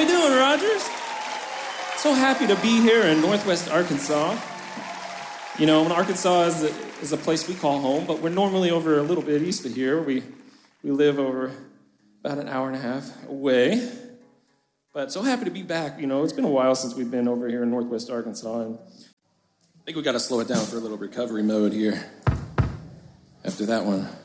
we doing, Rogers? So happy to be here in Northwest Arkansas. You know, Arkansas is a place we call home, but we're normally over a little bit east of here. We live over about an hour and a half away. But so happy to be back. You know, it's been a while since we've been over here in Northwest Arkansas, and I think we got to slow it down for a little recovery mode here after that one.